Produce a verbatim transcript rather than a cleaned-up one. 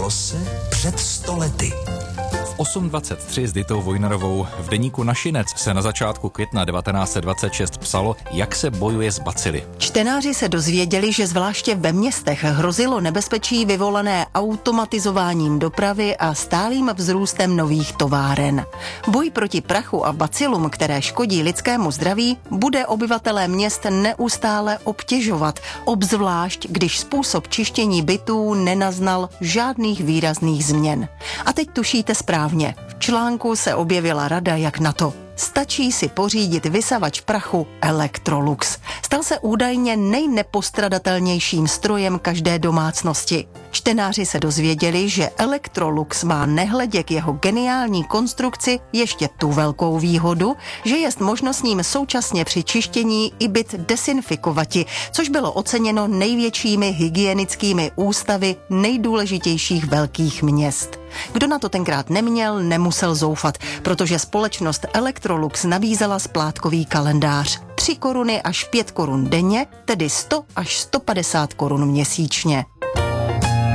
Stalo se před sto lety. V osm dvacet tři s Ditou Vojnarovou v deníku Našinec se na začátku května devatenáct set dvacet šest psalo, jak se bojuje s bacily. Čtenáři se dozvěděli, že zvláště ve městech hrozilo nebezpečí vyvolané automatizováním dopravy a stálým vzrůstem nových továren. Boj proti prachu a bacilům, které škodí lidskému zdraví, bude obyvatelé měst neustále obtěžovat, obzvlášť když způsob čištění bytů nenaznal žádných výrazných změn. A teď tušíte správně. V článku se objevila rada, jak na to. Stačí si pořídit vysavač prachu Electrolux. Stal se údajně nejnepostradatelnějším strojem každé domácnosti. Čtenáři se dozvěděli, že Electrolux má nehledě k jeho geniální konstrukci ještě tu velkou výhodu, že jest možno s ním současně při čištění i byt desinfikovati, což bylo oceněno největšími hygienickými ústavy nejdůležitějších velkých měst. Kdo na to tenkrát neměl, nemusel zoufat, protože společnost Electrolux nabízela splátkový kalendář. tři koruny až pět korun denně, tedy sto až sto padesát korun měsíčně.